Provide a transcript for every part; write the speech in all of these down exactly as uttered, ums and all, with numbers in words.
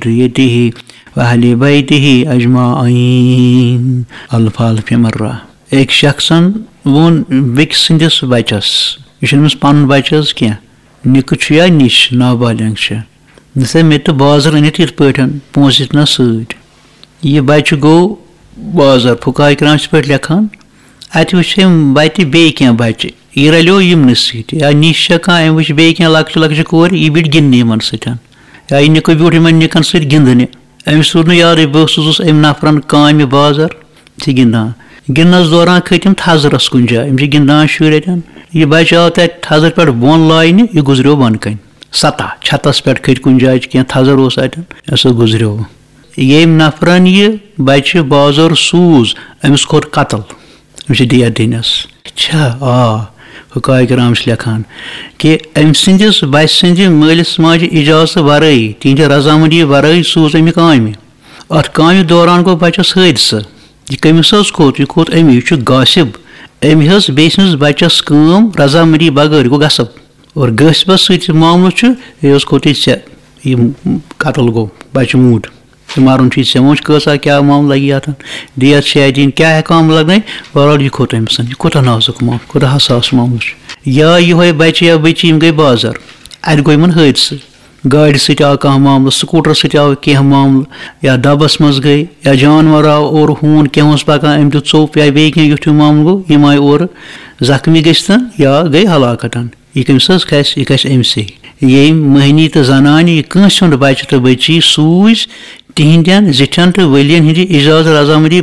ذريته وأهل بيته أجمعين الفاظ مرة एक शख्सन वोन बेक सिंदिस बचस यह पन बचस क्या निक या निश नाबालिग नसा मे तो बाजार अनित इत पे पोस ना सत यह बच्चे गो बाजार फुकाय कराम पे लेखान अत वुच बत बे क्या बच्चे यह रलो यमन सत या निश कह अम वुच बे क्या लक्च लक्च कोर यह बिट गिंदने यमन सतन या यह निको ब्यूट इन निकन सत गिंदने अमिस सूर याद बह सस अम नफरन काम बाजार गिंदान गिंदनस दौरान खतिम थजरस कुन जाए गिंदान शुर यह बच्चे आव तक थजर पे बोन लाइन यह गुजरो बन कन सतह छतस पे खत कुन जाए क्या थजर उस सह गुजरो ये नफरन यह बच्चे बाजार सूज अमिस खोर कतल अमिस डेट दिनस अच्छा आ हुकाय कराम लेखान कि अम सिंदिस बच सद मालिस माज इजाजत वरई तिहद रजामंदी वरई सूज अमि काम अत काम दौरान गो बच्चस हादसा यह कमिस खोत यह खोत अमि यह गासिब अमि बेसिस बच्चस कम रजामंदी बगैर गो गसब और गसबस सत मामल यह खोत यह कतल गो बच्चे मूड मारुन ऐ वो कसा क्या मामला लगी अत डेट शे दिन क्या काम लगन बहरहाल यह खोत अमिस यह कोता नाजुक मामल कोता हसास मामल या यह बच्चे या बच्ची गई बाजार अत गो इन हादसा गाड़ सत आव कह मामल स्कूटर सत आव कह मामल या दबस मज गई या जानवर आव और हून क्या पकान अम दुत चोप या बे क्या युथ मामल गो यम आय और जख्मी गन या गई हलाकतन यह कमिस खस यह खस अमस ये महनी तो जनान यह कंस बच्चे तो बच्ची सूज तिहदन जिठन तो वलियन हंद इजाजत रजामंदी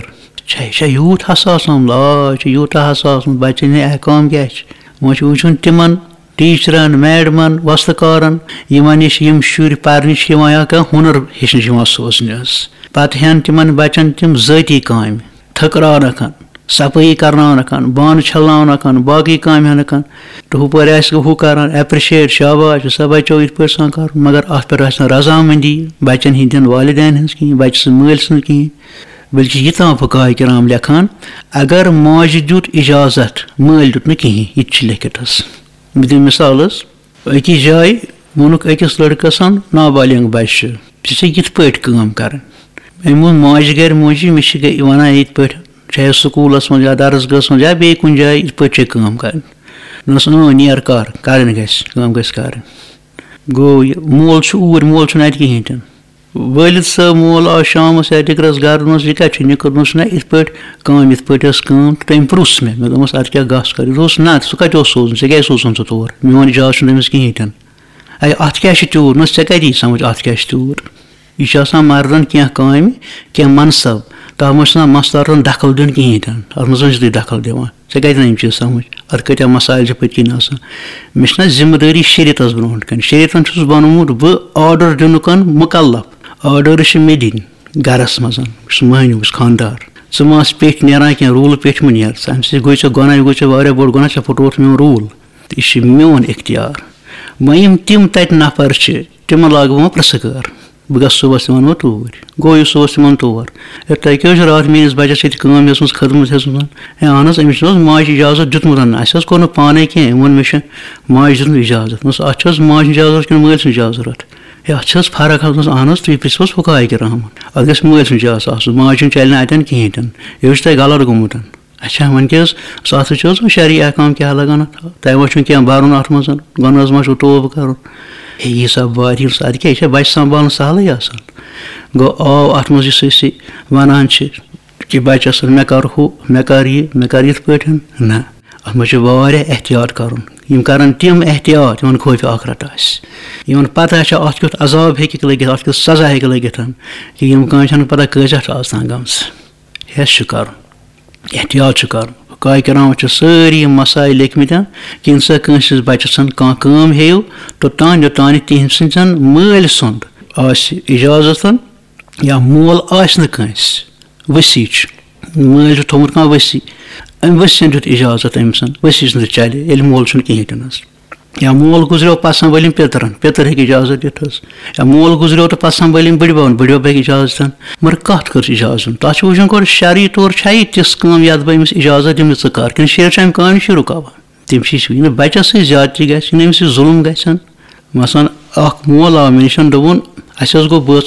बगैर छा यूत हसास मामल आ यूता हसास बच्चन अहकाम क्या वो वुचन तिमन टीचरन मैडमन वस्तकारन यमन निश यम शुर पर्निश कह हुनर हेचन सोचन पे हन तिमन बच्चन तिम ज़ाती काम थकरान सफाई करना बान छलना बाकी काम हन तो हुपर हू कर एप्रिशिएट शाबाश सा बचो इत पे कर मगर अत पे रजामंदी बच्चन हंदन वालिदैन हज कहीं बच्चे मल सं कहीं बल्कि यह तम फुकाय कराम लेखान अगर माज दुत इजाजत मल दुत न कहीं यह लिखितस बह दिन मिसाल अकिस जाए वोनुक अकिस लड़कस नाबालिग बच्चे ये पे काम कर अम वो माज गर मोजी मे वन इत पे चाहे स्कूलस मज या दरसगहस मज या बे कुन जाए इत पे काम कर नीर कर कर गस कर गो मोल ऊर मोल अत कहें वालिद साहब मोल आ शामस या टिकरस गर यह क्या निकल ना इत पे काम इत पे तम प्रुस मे मे दोस अत क्या गस कर ना सह कत सोजन ऐ क्या सोजन सह तौर मोन इजाजत तमिस कहें अ अत क्या तूर न ऐ कती समझ अत क्या तूर यह मर्दन क्या काम क्या मनसब तथ मे मस्तरन दखल दिन कहें अत मज दखल दिवान ऐ कतन चीज समझ अत कत्या मसाइल पत्किन मे जिम्मेदारी शरीयतस ब्रोह कन शरीयतन बनोमुत बह आर्डर दिनुकन मुकल्लफ आर्डर मे दिन गरस मज महनी खानदार च मास पे नान क्या रूल पे नीर अम सो गई गुना यह गो वारिया बोड़ गुना ऐ फुटोत मोन रूल तो यह मोन इख्तियार वह तम तत नफर तम लाग वो प्रसकार बह गस सुबह तमन तूर गो यह सह तमन तौर तुम क्या रात मेस बचस ये खदमत अहन अमिस माज इजाजत दुतमुत अस कोर पाने क्या वो मे माज दुत इजाजत अत माज इजाजत कि मल सज इजाजत अत फर्क अहन तुम पो फुकाय कराम अत गस मल सज इजाजत माज चल अतन कहें यह तुम गलत गोमुत अच्छा वन क्या अत वो शरी अहकाम क्या लगान तह वो क्या भरन अत मज गनस मा तोब कर यह सब वार अत क्या बच्चे संभाल सहल गो आव अत मज वन कि बच्चस मे कर हू मे कर यह मे कर इत पे ना अत मज एहतियात कर कर तम एहतियात इन खौफ आखरत इन पता अत कुछ अजाब हे लगित अत कुछ सजा हे लगित कि कह पता कजत आज तक गमस हेस कर एहतियात कर काय कराम सारी मसाइल लिखमित कि इन सा कंस बच्चस कह काम हेव तोतान योतान तिहद सन मल सुंद इजाजत या मोल आस कंस वसी मल थोमुत कह वसी अम वसन दुत इजाजत अमस वसी चल मोल कहें या मोल गुजरो पे संभालिम पेतरन पेतर हे इजाजत दित या मोल गुजरो तो पे संभालिम बड़बान बड़ब हे इजाजत मगर कत कर इजाजत तथ वो गो शरी तौर छे तिस कम यद बह अमिस इजाजत दिम च कर कि शरीर अम काम रुकावान तम बच्चस ज्यादती गस जुल्म गसन मसन मोल आव मे नश दोन अस गो